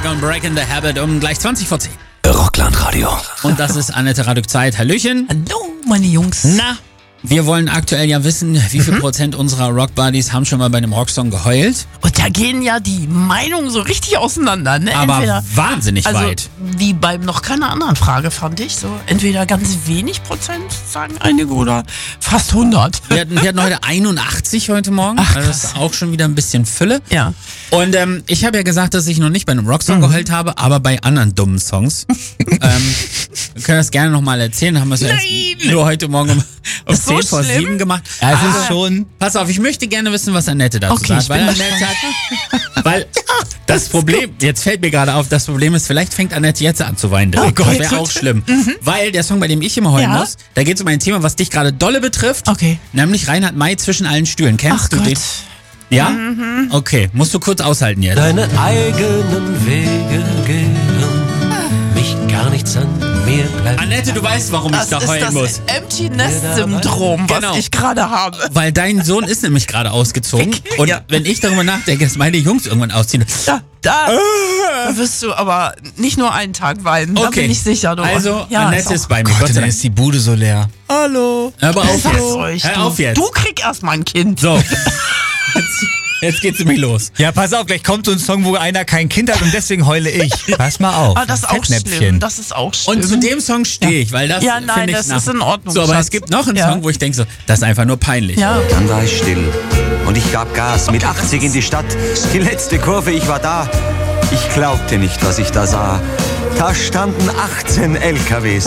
und Breaking the Habit um gleich 20 vor 10. Rockland-Radio. Und das ist Annette Raduk-Zeit. Hallöchen. Hallo, meine Jungs. Na, wir wollen aktuell ja wissen, wie viel Prozent unserer Rock-Buddies haben schon mal bei einem Rocksong geheult. Und da gehen ja die Meinungen so richtig auseinander, ne? Aber Entweder, wahnsinnig also, weit. wie bei noch keiner anderen Frage, fand ich. So, entweder ganz wenig Prozent, sagen einige, oder fast 100. Wir hatten heute 81 heute Morgen. Ach, also das ist auch schon wieder ein bisschen Fülle. Ja. Und ich habe ja gesagt, dass ich noch nicht bei einem Rocksong geheult habe, aber bei anderen dummen Songs. Wir können das gerne nochmal erzählen. Haben wir es ja jetzt nur heute Morgen um Ist so 10 vor schlimm? 7 gemacht. Ja, es ist schon. Pass auf, ich möchte gerne wissen, was Annette dazu Okay, sagt. ich Weil bin Annette hat, weil das Problem, jetzt fällt mir gerade auf, das Problem ist, vielleicht fängt Annette jetzt an zu weinen. Oh Gott. Das wäre auch schlimm. Weil der Song, bei dem ich immer heulen Ja. muss, da geht es um ein Thema, was dich gerade dolle betrifft. Okay. Nämlich Reinhard May zwischen allen Stühlen. Kennst Ach du Gott. den? Ja? Okay, musst du kurz aushalten jetzt. Deine eigenen Wege gehen, mich gar nichts an mir bleibt. Annette, du weißt, warum ich Das da ist heulen das muss. Empty Nest Syndrom, was Genau. ich gerade habe. Weil dein Sohn ist nämlich gerade ausgezogen. Und Ja. wenn ich darüber nachdenke, dass meine Jungs irgendwann ausziehen. Da wirst du aber nicht nur einen Tag weinen, da Okay. bin ich sicher. Du. Also, ja, Annette auch- ist bei mir. Gott, Gott sei dann Dank. ist die Bude so leer. Hallo. Hör aber auf Sag's jetzt. euch, Hör du. auf jetzt. Du krieg erst mal ein Kind. So. Jetzt geht's nämlich los. Ja, pass auf, gleich kommt so ein Song, wo einer kein Kind hat und deswegen heule ich. Pass mal auf. Ah, das ist auch schlimm. Fettnäpfchen. Das ist auch schlimm. Und zu dem Song stehe ich, weil das Ja, nein, finde ich das ist in Ordnung, So, aber Schatz. es gibt noch einen Ja. Song, wo ich denke so, das ist einfach nur peinlich. Ja. Dann war ich still und ich gab Gas mit 80 in die Stadt. Die letzte Kurve, ich war da. Ich glaubte nicht, was ich da sah. Da standen 18 LKWs.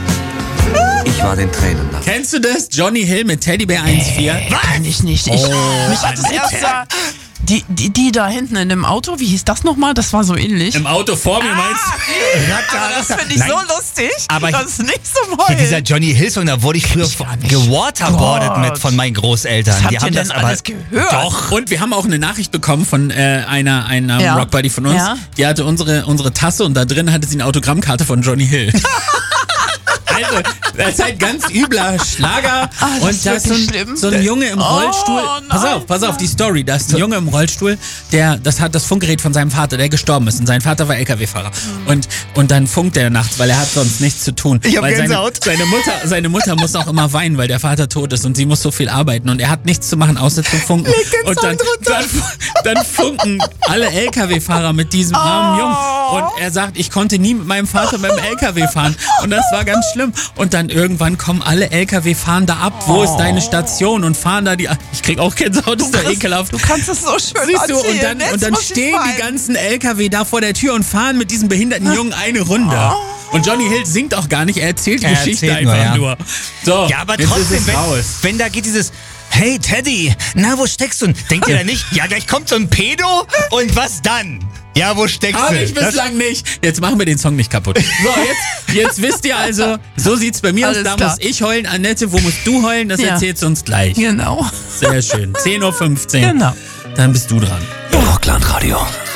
Ich war den Tränen nah. Kennst du das? Johnny Hill mit Teddybär 1.4? Kenn ich nicht. Mich hat das erste... Die da hinten in dem Auto, wie hieß das nochmal? Das war so ähnlich. Im Auto vor mir meinst Aber das finde ich Nein. so lustig. Aber das ist nicht so Hier, dieser Heulen. Johnny Hill Song, da wurde ich früher gar nicht. gewaterboardet Gott. mit von meinen Großeltern. Was habt Die ihr haben denn das aber alles gehört? Doch. Und wir haben auch eine Nachricht bekommen von einer Ja. Rockbuddy von uns. Ja. Die hatte unsere Tasse und da drin hatte sie eine Autogrammkarte von Johnny Hill. Also, das ist halt ganz übler Schlager. Das Und ist da ist so wirklich ein, schlimm. so ein Junge im Rollstuhl. nein, Pass auf, die Story. Da ist ein Junge im Rollstuhl, das hat das Funkgerät von seinem Vater, der gestorben ist. Und sein Vater war LKW-Fahrer. Und dann funkt er nachts, weil er hat sonst nichts zu tun. Ich hab weil Gänsehaut. seine Mutter muss auch immer weinen, weil der Vater tot ist und sie muss so viel arbeiten. Und er hat nichts zu machen, außer zu funken. Und dann funken alle LKW-Fahrer mit diesem armen Jungen. Und er sagt, ich konnte nie mit meinem Vater beim LKW fahren. Und das war ganz schlimm. Und dann irgendwann kommen alle LKW, fahren da ab. Wo ist deine Station? Und fahren da die... Ich krieg auch Gänsehaut, ist doch ekelhaft. Du kannst es so schön Siehst du, erzählen. und dann stehen die ganzen LKW da vor der Tür und fahren mit diesem behinderten Jungen eine Runde. Und Johnny Hill singt auch gar nicht, er erzählt die Er Geschichte erzählt nur, einfach ja. nur. So, Ja, aber jetzt trotzdem, ist es raus. wenn da geht dieses Hey Teddy, na wo steckst du? Denkt ihr da nicht? Ja, gleich kommt so ein Pedo und was dann? Ja, wo steckst Habe du? ich bislang nicht. Jetzt machen wir den Song nicht kaputt. So, jetzt wisst ihr also, so sieht's bei mir aus. Alles Da klar. muss ich heulen. Annette, wo musst du heulen? Das Ja. erzählst du uns gleich. Genau. Sehr schön. 10.15 Uhr. Genau. Dann bist du dran. Rockland-Radio.